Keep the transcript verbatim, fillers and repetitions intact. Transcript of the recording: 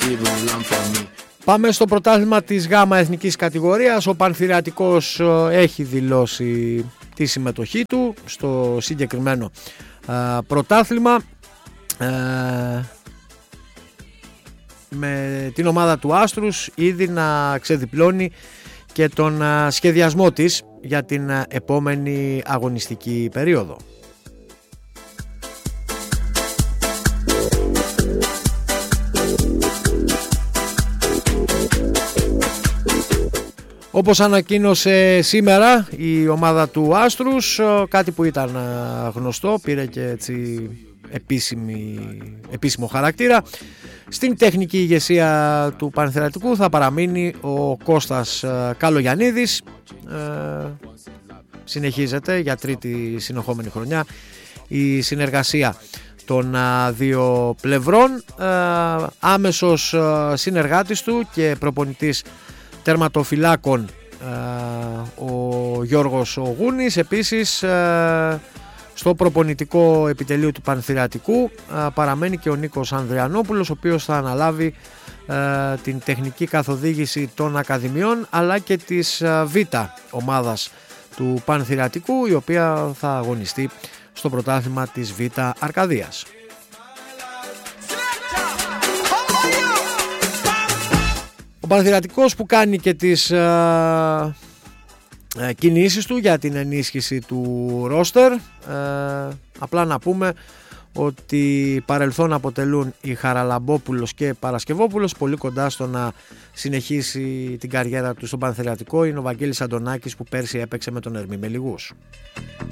Πάμε στο πρωτάθλημα της ΓΑΜΑ εθνικής κατηγορίας. Ο Πανθηρεατικός έχει δηλώσει τη συμμετοχή του στο συγκεκριμένο α, πρωτάθλημα ε, με την ομάδα του Άστρους ήδη να ξεδιπλώνει και τον α, σχεδιασμό της για την α, επόμενη αγωνιστική περίοδο. Όπως ανακοίνωσε σήμερα η ομάδα του Άστρους, κάτι που ήταν γνωστό, πήρε και έτσι επίσημη, επίσημο χαρακτήρα. Στην τεχνική ηγεσία του Πανθηρεατικού θα παραμείνει ο Κώστας Καλογιαννίδης. Ε, συνεχίζεται για τρίτη συνεχόμενη χρονιά η συνεργασία των δύο πλευρών. Ε, άμεσος συνεργάτης του και προπονητής τερματοφυλάκων ε, ο Γιώργος ο Γούνης. Επίσης ε, στο προπονητικό επιτελείο του Πανθηρεατικού ε, παραμένει και ο Νίκος Ανδριανόπουλος, ο οποίος θα αναλάβει ε, την τεχνική καθοδήγηση των ακαδημιών αλλά και της ε, Β ομάδας του Πανθηρεατικού, η οποία θα αγωνιστεί στο πρωτάθλημα της Β Αρκαδίας. Ο Πανθηρεατικός που κάνει και τις ε, ε, κινήσεις του για την ενίσχυση του ρόστερ. Ε, απλά να πούμε ότι παρελθόν αποτελούν οι Χαραλαμπόπουλος και Παρασκευόπουλος. Πολύ κοντά στο να συνεχίσει την καριέρα του στον Πανθηρεατικό είναι ο Βαγγέλης Αντωνάκης, που πέρσι έπαιξε με τον Ερμή Μελιγούς.